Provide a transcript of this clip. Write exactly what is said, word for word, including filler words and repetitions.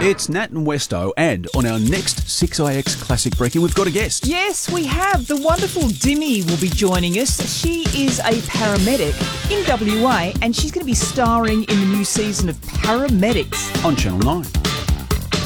It's Nat and Westo, and on our next six I X Classic Briefing, we've got a guest. Yes, we have. The wonderful Dimmy will be joining us. She is a paramedic in W A, and she's going to be starring in the new season of Paramedics On Channel nine.